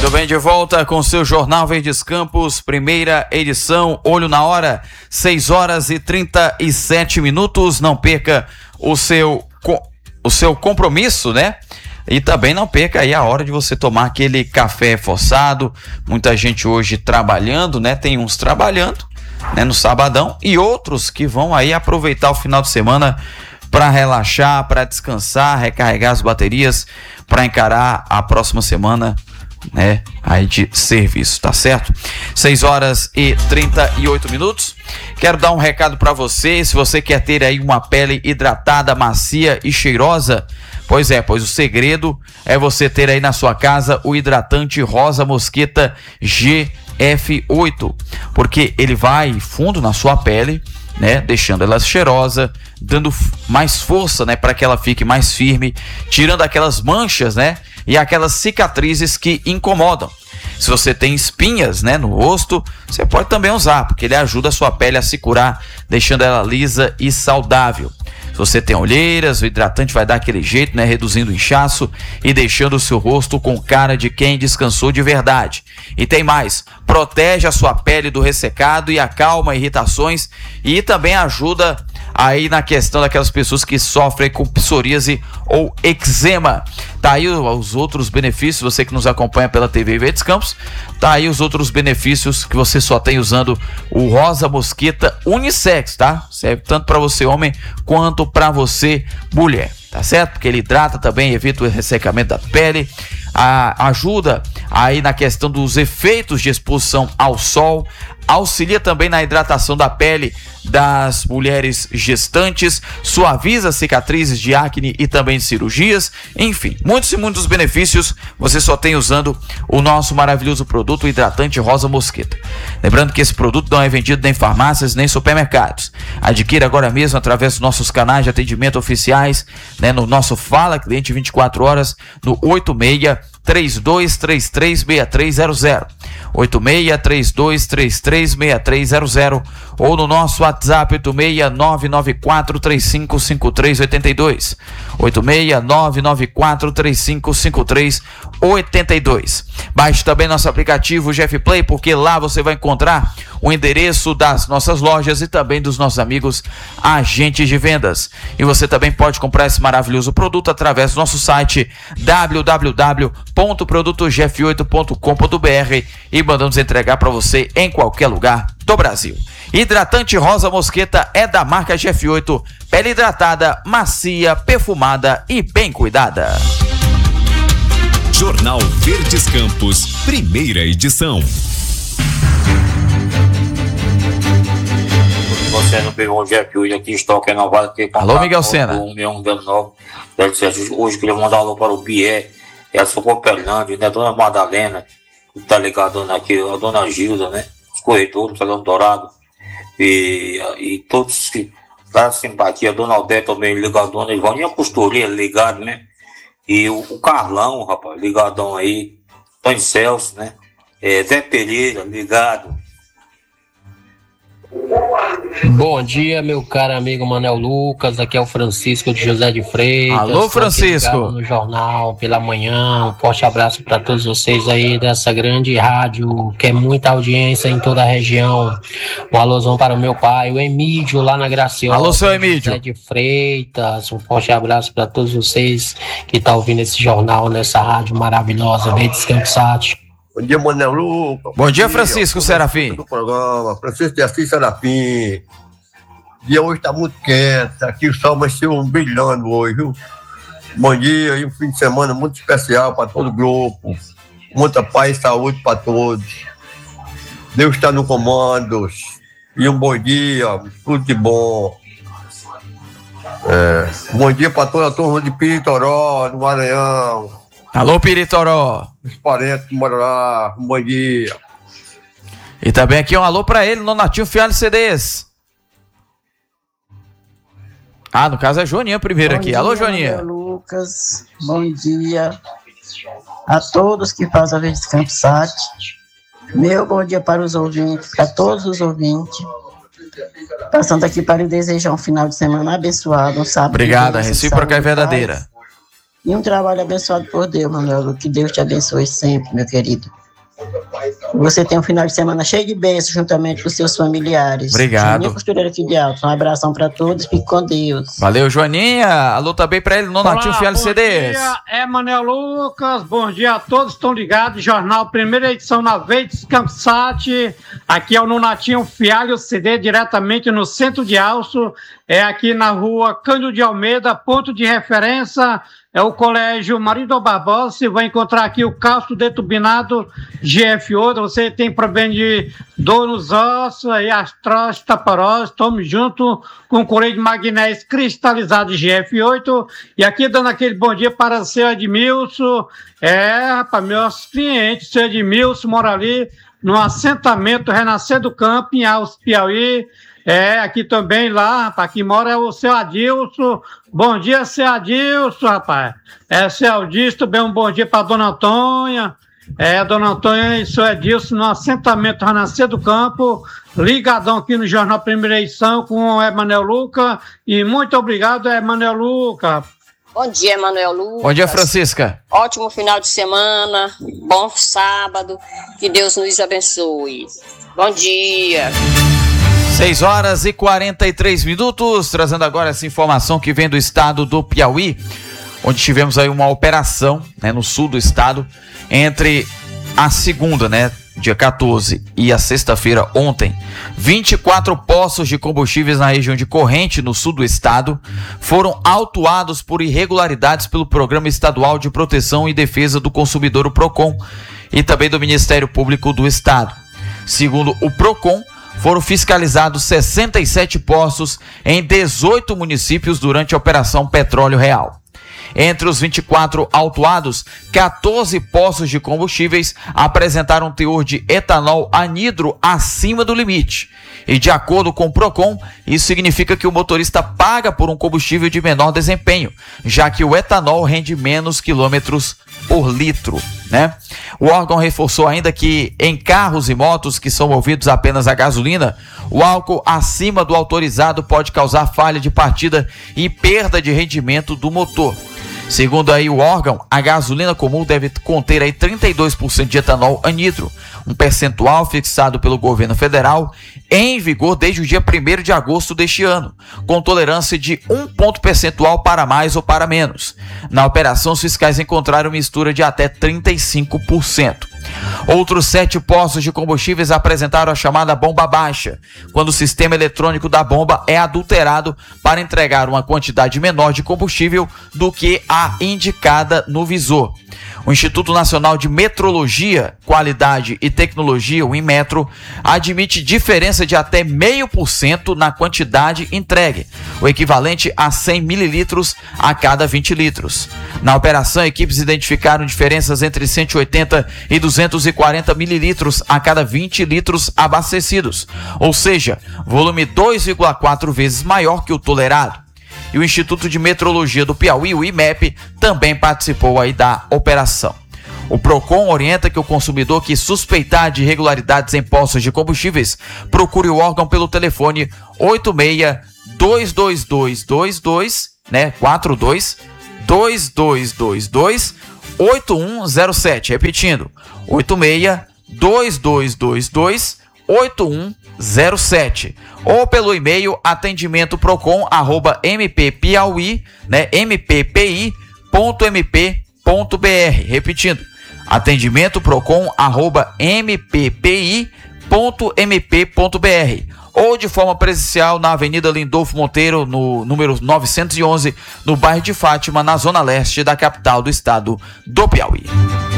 Muito bem, de volta com o seu Jornal Verdes Campos, primeira edição, olho na hora, 6h37. Não perca o seu compromisso, né? E também não perca aí a hora de você tomar aquele café reforçado. Muita gente hoje trabalhando, né? Tem uns trabalhando, né, no sabadão, e outros que vão aí aproveitar o final de semana para relaxar, para descansar, recarregar as baterias, para encarar a próxima semana, né, aí de serviço, tá certo? 6h38. Quero dar um recado para você. Se você quer ter aí uma pele hidratada, macia e cheirosa, pois o segredo é você ter aí na sua casa o hidratante Rosa Mosqueta GF8, porque ele vai fundo na sua pele, né, deixando ela cheirosa, dando mais força, né, para que ela fique mais firme, tirando aquelas manchas, né, e aquelas cicatrizes que incomodam. Se você tem espinhas, né, no rosto, você pode também usar, porque ele ajuda a sua pele a se curar, deixando ela lisa e saudável. Se você tem olheiras, o hidratante vai dar aquele jeito, né, reduzindo o inchaço e deixando o seu rosto com cara de quem descansou de verdade. E tem mais, protege a sua pele do ressecado e acalma irritações, e também ajuda aí na questão daquelas pessoas que sofrem com psoríase ou eczema. Tá aí os outros benefícios, você que nos acompanha pela TV Verdes Campos, tá aí os outros benefícios que você só tem usando o Rosa Mosqueta Unissex, tá? Serve tanto para você homem quanto para você mulher, tá certo? Porque ele hidrata também, evita o ressecamento da pele, ajuda aí na questão dos efeitos de exposição ao sol, auxilia também na hidratação da pele das mulheres gestantes, suaviza cicatrizes de acne e também cirurgias, enfim, muitos e muitos benefícios você só tem usando o nosso maravilhoso produto, o hidratante Rosa Mosqueta. Lembrando que esse produto não é vendido nem em farmácias nem em supermercados. Adquira agora mesmo através dos nossos canais de atendimento oficiais, né, no nosso Fala Cliente 24 horas, no 86-3233-6300, 86-3233-6300, ou no nosso WhatsApp 86994355382, 86994355382. Baixe também nosso aplicativo GF Play, porque lá você vai encontrar o endereço das nossas lojas e também dos nossos amigos agentes de vendas. E você também pode comprar esse maravilhoso produto através do nosso site www.produtogf8.com.br e mandamos entregar para você em qualquer lugar do Brasil. Hidratante Rosa Mosqueta é da marca GF8, pele hidratada, macia, perfumada e bem cuidada. Jornal Verdes Campos, primeira edição. Você não pegou o GF8 aqui, estoque renovado. Alô, Miguel Sena. Hoje queria mandar um alô para o Bié, é a Socopelândia, né? Dona Madalena, que tá ligadona aqui, a Dona Gilda, né? Os corretores, o Salão Dourado, e todos que dá simpatia, a Dona Alberto também ligadona, Ivone, e a costureira ligado, né? E o Carlão, rapaz, ligadão aí, Tony Celso, né? Zé Pereira, ligado. Bom dia, meu caro amigo Manel Lucas, aqui é o Francisco de José de Freitas. Alô, Francisco. No jornal pela manhã, um forte abraço para todos vocês aí dessa grande rádio, que é muita audiência em toda a região. Um alôzão para o meu pai, o Emílio, lá na Graciosa. Alô, seu Emílio. José de Freitas, um forte abraço para todos vocês que estão ouvindo esse jornal nessa rádio maravilhosa, Verdes Campos. Bom dia, Manel Lucas. Bom dia, Francisco Serafim. Do programa, Francisco de Assis Serafim. O dia hoje está muito quente, aqui o sol amanheceu brilhando hoje, viu? Bom dia e um fim de semana muito especial para todo o grupo. Muita paz e saúde para todos. Deus está no comando. E um bom dia, tudo de bom. Bom dia para toda a turma de Piritoró, do Maranhão. Alô, Piritoró. Os parentes que moram lá, um bom dia. E também aqui um alô pra ele, Nonatinho Fialho CDs. No caso é Joaninha primeiro aqui. Alô, Joaninha. Lucas, bom dia a todos que fazem a Verdes Campos Sat. Meu bom dia para os ouvintes, para todos os ouvintes. Passando aqui para desejar um final de semana abençoado, um sábado. Obrigada, recíproca é verdadeira. E um trabalho abençoado por Deus, Manuel. Que Deus te abençoe sempre, meu querido. Você tem um final de semana cheio de bênçãos juntamente com seus familiares. Obrigado. Joaninha Costureira aqui de Alto. Um abração para todos, fique com Deus. Valeu, Joaninha. Alô também pra ele, Nonatinho Fialho CDs. Bom dia, Emanuel Lucas. Bom dia a todos, estão ligados. Jornal, primeira edição na Verdes Campsat. Aqui é o Nonatinho Fialho CD, diretamente no centro de Alço. É aqui na rua Cândido de Almeida, ponto de referência. É o Colégio Marido Barbosa. Você vai encontrar aqui o calço deturbinado GF8. Você tem problema de dor nos ossos, aí artrose, taparose. Tome junto com o colete de magnésio cristalizado GF8. E aqui dando aquele bom dia para o seu Edmilson. Rapaz, meus clientes, o seu Edmilson mora ali no assentamento Renascer do Campo, em Alço, Piauí. Aqui também lá, rapaz, aqui mora o seu Adilson. Bom dia, seu Adilson, rapaz. Seu Adilson, bem um bom dia para dona Antônia. Dona Antônia e seu Adilson no assentamento Renascer do Campo, ligadão aqui no Jornal Primeira Edição com o Emanuel Lucas. E muito obrigado, Emanuel Lucas. Bom dia, Emanuel Lucas. Bom dia, Francisca. Ótimo final de semana, bom sábado, que Deus nos abençoe. Bom dia. 6h43, trazendo agora essa informação que vem do estado do Piauí, onde tivemos aí uma operação, né, no sul do estado, entre a segunda, né, dia 14, e a sexta-feira, ontem. 24 poços de combustíveis na região de Corrente, no sul do estado, foram autuados por irregularidades pelo Programa Estadual de Proteção e Defesa do Consumidor, o PROCON, e também do Ministério Público do Estado. Segundo o PROCON, foram fiscalizados 67 poços em 18 municípios durante a Operação Petróleo Real. Entre os 24 autuados, 14 poços de combustíveis apresentaram teor de etanol anidro acima do limite. E de acordo com o PROCON, isso significa que o motorista paga por um combustível de menor desempenho, já que o etanol rende menos quilômetros por litro, né? O órgão reforçou ainda que em carros e motos que são movidos apenas a gasolina, o álcool acima do autorizado pode causar falha de partida e perda de rendimento do motor. Segundo aí o órgão, a gasolina comum deve conter aí 32% de etanol anidro, um percentual fixado pelo governo federal em vigor desde o dia 1º de agosto deste ano, com tolerância de 1 ponto percentual para mais ou para menos. Na operação, os fiscais encontraram mistura de até 35%. Outros 7 postos de combustíveis apresentaram a chamada bomba baixa, quando o sistema eletrônico da bomba é adulterado para entregar uma quantidade menor de combustível do que a indicada no visor. O Instituto Nacional de Metrologia, Qualidade e Tecnologia, o Inmetro, admite diferença de até 0,5% na quantidade entregue, o equivalente a 100 mililitros a cada 20 litros. Na operação, equipes identificaram diferenças entre 180 e 240 mililitros a cada 20 litros abastecidos, ou seja, volume 2,4 vezes maior que o tolerado. E o Instituto de Metrologia do Piauí, o IMEP, também participou aí da operação. O PROCON orienta que o consumidor que suspeitar de irregularidades em postos de combustíveis procure o órgão pelo telefone 86-22222, né, 82-2222-8107, repetindo, 86-2222-8107, ou pelo e-mail atendimentoprocon@mppiauí, né, mppi.mp.br, repetindo, atendimentoprocon@mppi.mp.br, ou de forma presencial na Avenida Lindolfo Monteiro, no número 911, no bairro de Fátima, na zona leste da capital do estado do Piauí.